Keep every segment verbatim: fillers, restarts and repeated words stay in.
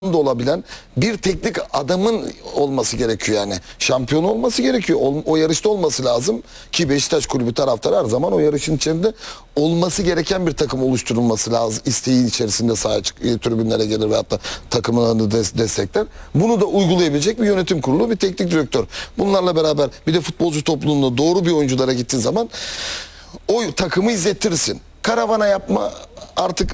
da olabilen bir teknik adamın olması gerekiyor yani. Şampiyon olması gerekiyor. O, o yarışta olması lazım ki Beşiktaş kulübü taraftarı her zaman o yarışın içinde olması gereken bir takım oluşturulması lazım. İsteğin içerisinde sahaya çık, tribünlere gelir ve hatta takımını des, destekler. Bunu da uygulayabilecek bir yönetim kurulu, bir teknik direktör. Bunlarla beraber bir de futbolcu topluluğunda doğru bir oyunculara gittiğin zaman o takımı izlettirirsin. Karavana yapma artık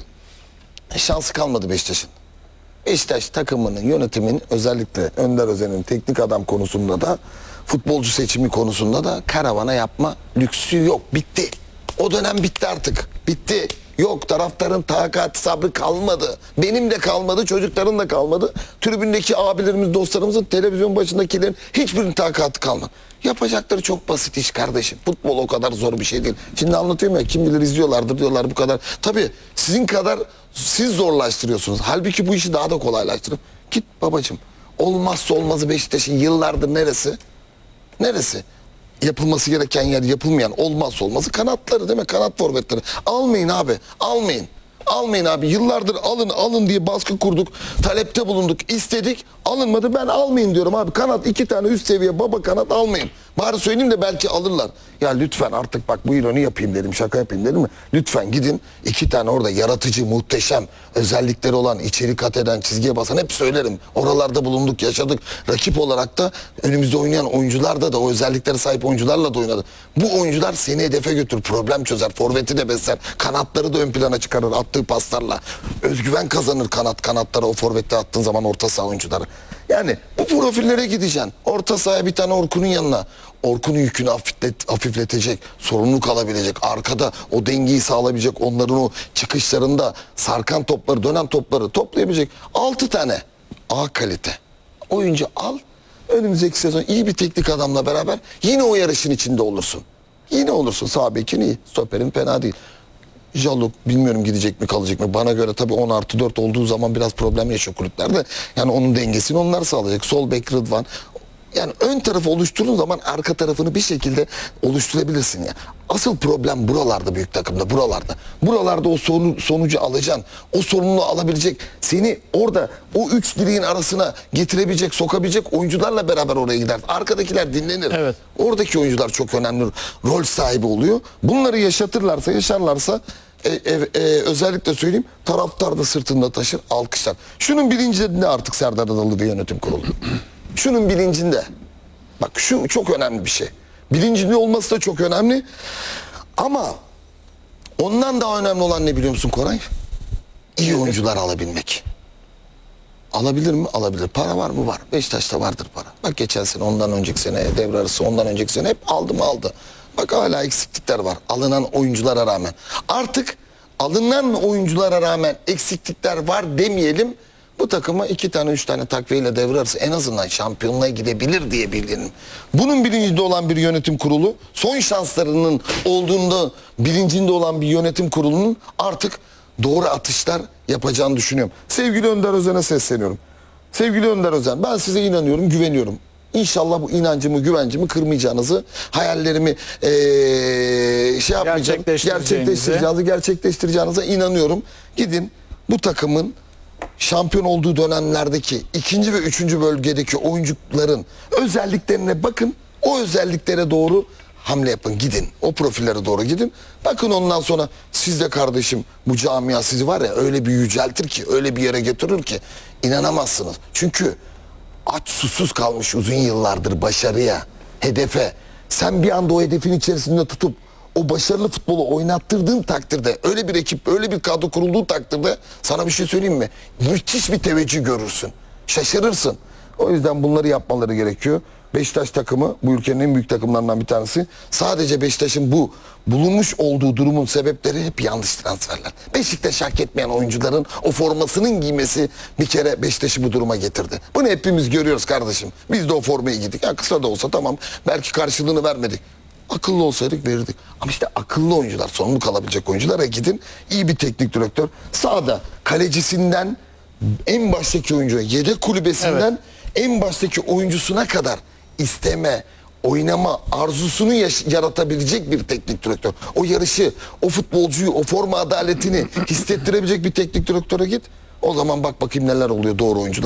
şansı kalmadı Beşiktaş'ın. Beşiktaş takımının, yönetiminin, özellikle Önder Özen'in teknik adam konusunda da futbolcu seçimi konusunda da karavana yapma lüksü yok. Bitti. O dönem bitti artık. Bitti. Yok, taraftarın takati sabrı kalmadı. Benim de kalmadı, çocukların da kalmadı. Tribündeki abilerimiz, dostlarımızın, televizyon başındakilerin hiçbirinin takati kalmadı. Yapacakları çok basit iş kardeşim. Futbol o kadar zor bir şey değil. Şimdi anlatıyorum ya, kim bilir izliyorlardır diyorlar bu kadar. Tabii sizin kadar siz zorlaştırıyorsunuz. Halbuki bu işi daha da kolaylaştırın. Git babacığım. Olmazsa olmazı Beşiktaş'ın yıllardır neresi? Neresi? Yapılması gereken yer yapılmayan, olmazsa olmazı kanatları değil mi? Kanat forvetleri. Almayın abi. Almayın. Almayın abi. Yıllardır alın alın diye baskı kurduk. Talepte bulunduk. İstedik. Alınmadı. Ben almayın diyorum abi. Kanat iki tane üst seviye baba kanat almayın. Bari söyleyeyim de belki alırlar. Ya lütfen artık bak bu ironi yapayım dedim. Şaka yapayım dedim mi? Lütfen gidin. iki tane orada yaratıcı, muhteşem özellikleri olan, içeri kat eden, çizgiye basan, hep söylerim. Oralarda bulunduk, yaşadık. Rakip olarak da önümüzde oynayan oyuncularda da o özelliklere sahip oyuncularla da oynadı. Bu oyuncular seni hedefe götürür, problem çözer, forveti de besler, kanatları da ön plana çıkarır attığı paslarla. Özgüven kazanır kanat kanatlara, o forvette attığın zaman orta saha oyuncuları. Yani bu profillere gideceksin. Orta sahaya bir tane Orkun'un yanına. Orkun'un yükünü hafiflet, hafifletecek, sorumluluk alabilecek, arkada o dengeyi sağlayabilecek, onların o çıkışlarında sarkan topları, dönen topları toplayabilecek altı tane A kalite oyuncu al. Önümüzdeki sezon iyi bir teknik adamla beraber yine o yarışın içinde olursun. Yine olursun. Sağ bekin iyi. Stoperin fena değil. Jaluk bilmiyorum gidecek mi kalacak mı. Bana göre tabii on artı dört olduğu zaman biraz problem yaşıyor kulüplerde. Yani onun dengesini onlar sağlayacak. Sol bek Rıdvan. Yani ön tarafı oluşturduğun zaman arka tarafını bir şekilde oluşturabilirsin ya. Asıl problem buralarda, büyük takımda buralarda. Buralarda o sonu, sonucu alacaksın. O sorumluluğu alabilecek, seni orada o üç direğin arasına getirebilecek, sokabilecek oyuncularla beraber oraya gider. Arkadakiler dinlenir. Evet. Oradaki oyuncular çok önemli rol sahibi oluyor. Bunları yaşatırlarsa, yaşarlarsa e, e, e, özellikle söyleyeyim, taraftar da sırtında taşır, alkışlar. Şunun bilincinde artık Serdar Adalı bir yönetim kurulu. Şunun bilincinde. Bak şu çok önemli bir şey. Bilincinde olması da çok önemli. Ama ondan daha önemli olan ne biliyor musun Koray? İyi oyuncular alabilmek. Alabilir mi? Alabilir. Para var mı? Var. Beşiktaş'ta vardır para. Bak geçen sene, ondan önceki sene, devre arası, ondan önceki sene hep aldı mı aldı. Bak hala eksiklikler var. Alınan oyunculara rağmen. Artık alınan oyunculara rağmen eksiklikler var demeyelim. Bu takıma iki tane üç tane takviyeyle devre arası en azından şampiyonluğa gidebilir diye bilinim. Bunun bilincinde olan bir yönetim kurulu, son şanslarının olduğunda bilincinde olan bir yönetim kurulunun artık doğru atışlar yapacağını düşünüyorum. Sevgili Önder Özen'e sesleniyorum. Sevgili Önder Özen, ben size inanıyorum, güveniyorum. İnşallah bu inancımı, güvencimi kırmayacağınızı, hayallerimi ee, şey yapmayacağım, gerçekleştireceğinizi, gerçekleştireceğinize inanıyorum. Gidin bu takımın şampiyon olduğu dönemlerdeki ikinci ve üçüncü bölgedeki oyuncuların özelliklerine bakın. O özelliklere doğru hamle yapın. Gidin. O profillere doğru gidin. Bakın ondan sonra siz de kardeşim, bu camia sizi var ya öyle bir yüceltir ki, öyle bir yere götürür ki inanamazsınız. Çünkü aç susuz kalmış uzun yıllardır başarıya, hedefe. Sen bir anda o hedefin içerisinde tutup o başarılı futbolu oynattırdığın takdirde, öyle bir ekip, öyle bir kadro kurulduğu takdirde sana bir şey söyleyeyim mi? Müthiş bir teveccüh görürsün. Şaşırırsın. O yüzden bunları yapmaları gerekiyor. Beşiktaş takımı bu ülkenin en büyük takımlarından bir tanesi. Sadece Beşiktaş'ın bu bulunmuş olduğu durumun sebepleri hep yanlış transferler. Beşiktaş hak etmeyen oyuncuların o formasının giymesi bir kere Beşiktaş'ı bu duruma getirdi. Bunu hepimiz görüyoruz kardeşim. Biz de o formayı giydik. Ya kısa da olsa tamam, belki karşılığını vermedik. Akıllı olsaydık verirdik. Ama işte akıllı oyuncular, sorumluluk alabilecek oyunculara gidin. İyi bir teknik direktör. Sağda kalecisinden en baştaki oyuncuya, yedek kulübesinden evet, en baştaki oyuncusuna kadar isteme, oynama arzusunu yaratabilecek bir teknik direktör. O yarışı, o futbolcuyu, o forma adaletini hissettirebilecek bir teknik direktöre git. O zaman bak bakayım neler oluyor doğru oyuncular.